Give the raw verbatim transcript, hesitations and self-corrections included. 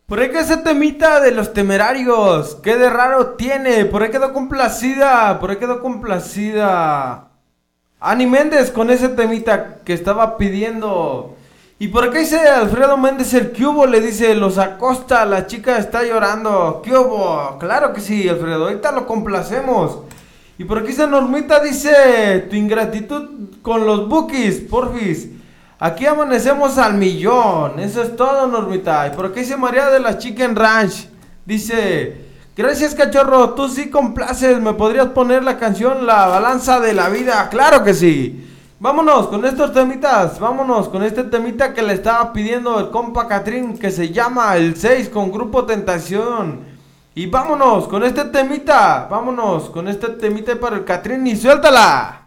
Por ahí que ese temita de los Temerarios, qué de raro tiene, por ahí quedó complacida, por ahí quedó complacida Ani Méndez con ese temita que estaba pidiendo. Y por acá dice Alfredo Méndez el ¿qué hubo? Le dice, los Acosta, la chica está llorando. ¿Qué hubo? Claro que sí, Alfredo, ahorita lo complacemos. Y por aquí dice Normita, dice, tu ingratitud con los bookies, porfis. Aquí amanecemos al millón, eso es todo, Normita. Y por aquí dice María de la Chicken Ranch, dice, gracias cachorro, tú sí complaces, me podrías poner la canción La Balanza de la Vida, claro que sí. Vámonos con estos temitas, vámonos con este temita que le estaba pidiendo el compa Catrín, que se llama El seis con Grupo Tentación. Y vámonos con este temita, vámonos con este temita para el Catrín y suéltala.